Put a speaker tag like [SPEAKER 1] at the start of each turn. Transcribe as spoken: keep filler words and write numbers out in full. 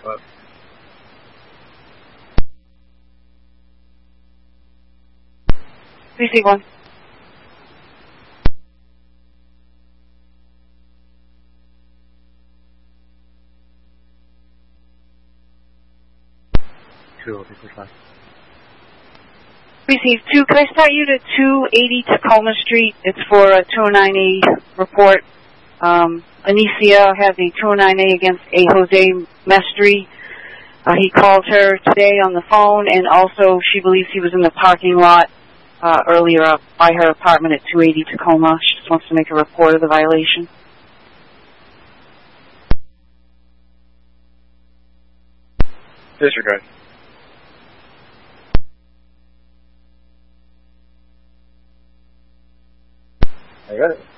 [SPEAKER 1] But
[SPEAKER 2] Precinct one.
[SPEAKER 1] two will be precise.
[SPEAKER 2] Precinct two, can I start you to two eighty Tacoma Street? It's for a two oh nine A report. Um, Anicia has a two oh nine A against a Jose Mestri. Uh, he called her today on the phone, and also she believes he was in the parking lot uh, earlier up by her apartment at two eighty Tacoma. She just wants to make a report of the violation.
[SPEAKER 1] Disregard. I got it.